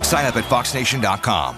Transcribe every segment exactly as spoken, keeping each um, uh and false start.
Sign up at fox nation dot com.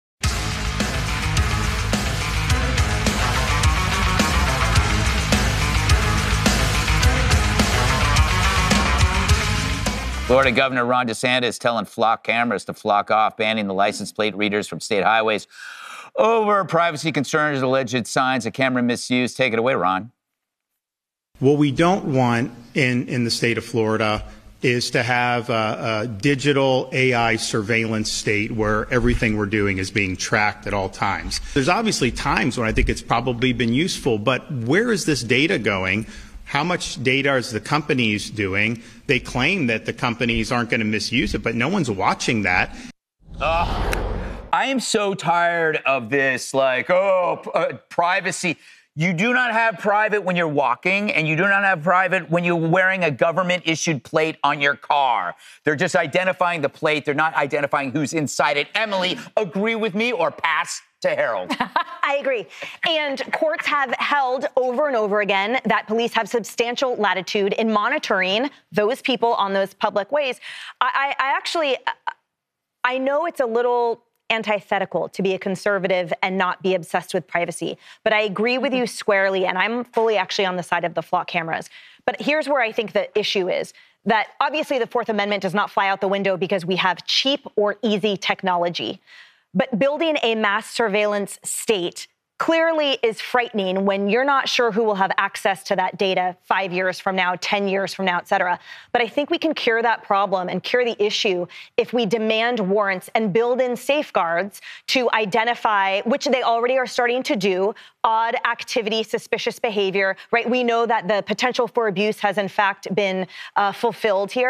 Florida Governor Ron DeSantis telling flock cameras to flock off, banning the license plate readers from state highways over privacy concerns and alleged signs of camera misuse. Take it away, Ron. What we don't want in, in the state of Florida is to have a, a digital A I surveillance state where everything we're doing is being tracked at all times. There's obviously times when I think it's probably been useful, but where is this data going? How much data is the companies doing? They claim that the companies aren't going to misuse it, but no one's watching that. Ugh. I am so tired of this, like, oh, uh, privacy. You do not have private when you're walking, and you do not have private when you're wearing a government-issued plate on your car. They're just identifying the plate. They're not identifying who's inside it. Emily, agree with me or pass to Harold? I agree. And courts have held over and over again that police have substantial latitude in monitoring those people on those public ways. I, I, I actually, I know it's a little antithetical to be a conservative and not be obsessed with privacy, but I agree with you squarely, and I'm fully actually on the side of the flock cameras. But here's where I think the issue is, that obviously the Fourth Amendment does not fly out the window because we have cheap or easy technology. But building a mass surveillance state clearly is frightening when you're not sure who will have access to that data five years from now, ten years from now, et cetera. But I think we can cure that problem and cure the issue if we demand warrants and build in safeguards to identify, which they already are starting to do, odd activity, suspicious behavior, right? We know that the potential for abuse has in fact been uh, fulfilled here.